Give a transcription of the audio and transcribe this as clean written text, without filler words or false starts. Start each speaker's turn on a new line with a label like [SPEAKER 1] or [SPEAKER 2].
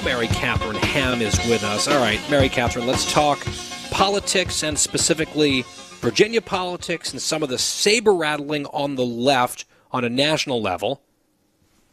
[SPEAKER 1] Mary Catherine Ham is with us. All right, Mary Catherine, let's talk politics and specifically Virginia politics and some of the saber rattling on the left on a national level.